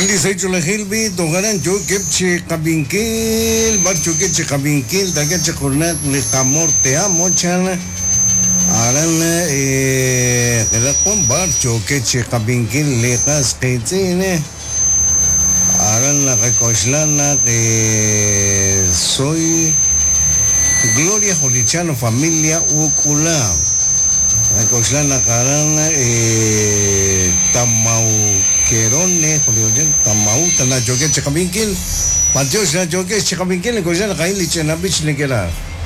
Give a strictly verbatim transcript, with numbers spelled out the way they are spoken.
dieciocho la Hilbi, Togaran, Chukepche, Cabinkil, Barchukeche, Cabinkil, Takeche, Cornet, Licamor, Te amo, Chana, Aran, eh, Relacon, Barchukeche, Cabinkil, Lecas, Ketine, Aran, la Recoslana, que soy Gloria Jolichano, familia Ucula. Recoslana, Carana, eh, Tamau. Querone, Julio, Tamau, Tana, Jogue, Chekabinkil, Patio, Jogue, Chekabinkil, Gojana, Kaili, Chenabich, Negera.